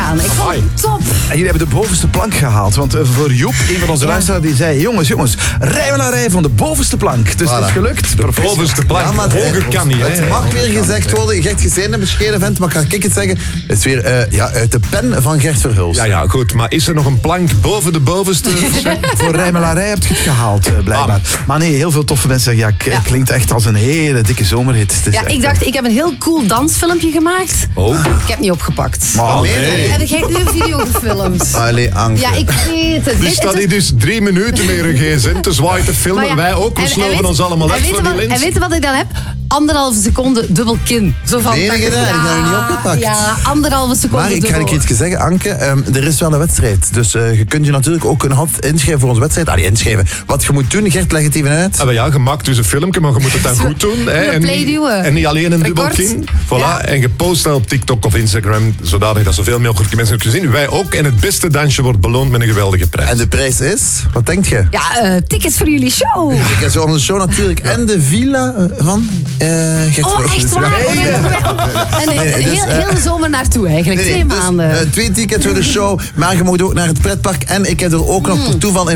gedaan. Ik vond het top. En jullie hebben de bovenste plank gehaald. Want voor Joep, een van onze luisteraars, die zei... Jongens, rijden van de bovenste plank. Dus het is gelukt. De bovenste plank. Ja, hoger kan niet. Het mag weer gezegd worden. Gert Gezijn, een bescheiden vent, maar kan ik het zeggen? Het is weer uit de pen van Gert Verhulst. Ja, goed. Maar is er nog een plank boven de bovenste? Voor rijmelarij heb je het gehaald, blijkbaar. Maar nee, heel veel toffe mensen zeggen... Klinkt echt als een hele dikke zomerhit. Ik dacht, ik heb een heel cool dansfilmpje gemaakt. Oh. Ik heb niet opgepakt. Nee. Heb jij nu een video gefilmd? Allee, Anke. Ja, ik weet het. Dus staat hij dus 3 minuten met een gsm te zwaaien te filmen. Maar ja, Wij ook, we sloven ons allemaal uit voor die En lens. weet je wat ik dan heb? 1,5 seconde dubbel kin. Zo van... Nee, gedaan. Ik heb het niet opgepakt. Ja, 1,5 seconde Maar ik ga dubbel. een keer zeggen, Anke, er is wel een wedstrijd. Dus je kunt je natuurlijk ook een hand inschrijven voor onze wedstrijd. Inschrijven. Wat je moet doen, Gert, leg het even uit. Je maakt dus een filmpje, maar je moet het dan goed doen. Hè, en niet alleen een dubbel kin. Voilà. Ja. En gepost dat op TikTok of Instagram, zodanig dat zoveel mogelijk mensen het kunnen zien. Wij ook. En het beste dansje wordt beloond met een geweldige prijs. En de prijs is, wat denk je? Ja, tickets voor jullie show. Ik heb zo onze show natuurlijk. En de villa van Gert Oh, echt waar? En heel de zomer naartoe eigenlijk. 2 maanden. Dus, 2 tickets voor de show. Maar je mag ook naar het pretpark. En ik heb er ook nog per toeval